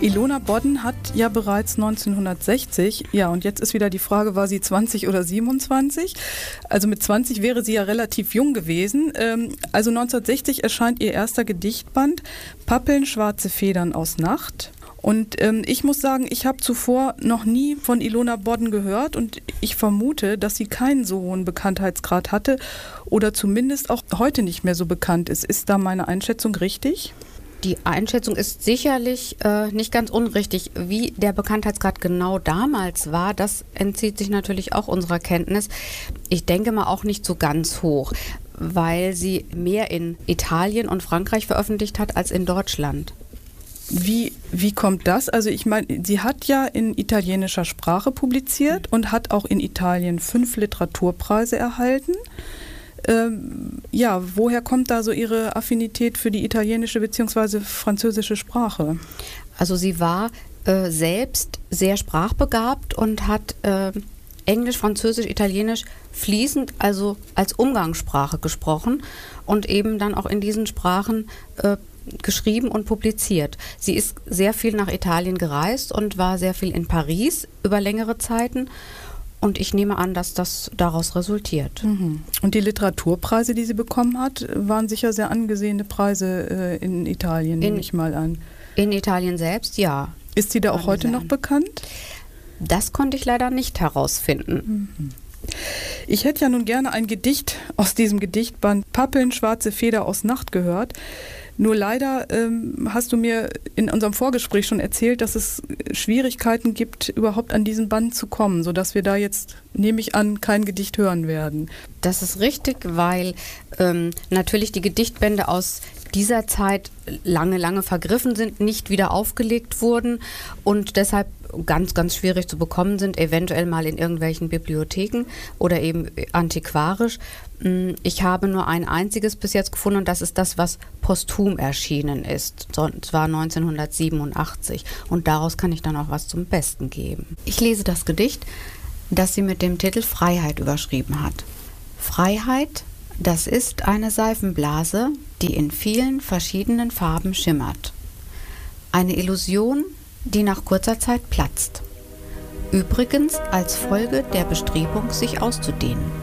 Ilona Bodden hat ja bereits 1960, ja, und jetzt ist wieder die Frage, war sie 20 oder 27? Also mit 20 wäre sie ja relativ jung gewesen. Also 1960 erscheint ihr erster Gedichtband, Pappeln, schwarze Federn aus Nacht. Und ich muss sagen, ich habe zuvor noch nie von Ilona Bodden gehört und ich vermute, dass sie keinen so hohen Bekanntheitsgrad hatte oder zumindest auch heute nicht mehr so bekannt ist. Ist da meine Einschätzung richtig? Die Einschätzung ist sicherlich nicht ganz unrichtig. Wie der Bekanntheitsgrad genau damals war, das entzieht sich natürlich auch unserer Kenntnis. Ich denke mal auch nicht so ganz hoch, weil sie mehr in Italien und Frankreich veröffentlicht hat als in Deutschland. Wie kommt das? Also ich meine, sie hat ja in italienischer Sprache publiziert und hat auch in Italien 5 Literaturpreise erhalten. Ja, woher kommt da so Ihre Affinität für die italienische bzw. französische Sprache? Also sie war selbst sehr sprachbegabt und hat Englisch, Französisch, Italienisch fließend, also als Umgangssprache gesprochen und eben dann auch in diesen Sprachen geschrieben und publiziert. Sie ist sehr viel nach Italien gereist und war sehr viel in Paris über längere Zeiten. Und ich nehme an, dass das daraus resultiert. Mhm. Und die Literaturpreise, die sie bekommen hat, waren sicher sehr angesehene Preise in Italien, nehme ich mal an. In Italien selbst, ja. Ist sie da auch heute noch bekannt? Das konnte ich leider nicht herausfinden. Mhm. Ich hätte ja nun gerne ein Gedicht aus diesem Gedichtband Pappeln, schwarze Feder aus Nacht gehört. Nur leider hast du mir in unserem Vorgespräch schon erzählt, dass es Schwierigkeiten gibt, überhaupt an diesen Band zu kommen, sodass wir da jetzt, nehme ich an, kein Gedicht hören werden. Das ist richtig, weil natürlich die Gedichtbände aus dieser Zeit lange vergriffen sind, nicht wieder aufgelegt wurden und deshalb ganz, ganz schwierig zu bekommen sind, eventuell mal in irgendwelchen Bibliotheken oder eben antiquarisch. Ich habe nur ein einziges bis jetzt gefunden und das ist das, was posthum erschienen ist, und zwar 1987 und daraus kann ich dann auch was zum Besten geben. Ich lese das Gedicht, das sie mit dem Titel Freiheit überschrieben hat. Freiheit, das ist eine Seifenblase, die in vielen verschiedenen Farben schimmert. Eine Illusion, die nach kurzer Zeit platzt. Übrigens als Folge der Bestrebung, sich auszudehnen.